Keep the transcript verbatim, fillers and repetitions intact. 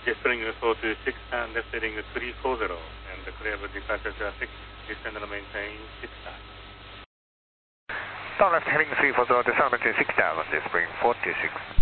Jetspring four two six and left heading three four zero and clear with departure traffic, descend and maintain six star. Down left heading three four zero, descend and maintain six star, Jetspring four two six.